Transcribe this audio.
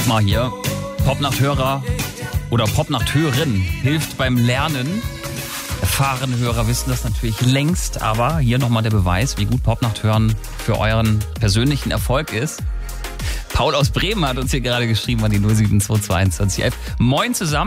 Nochmal hier. Popnachthörer oder Popnachthörin hilft beim Lernen. Erfahrene Hörer wissen das natürlich längst, aber hier nochmal der Beweis, wie gut Popnachthören für euren persönlichen Erfolg ist. Paul aus Bremen hat uns hier gerade geschrieben an die 07221 11. Moin zusammen.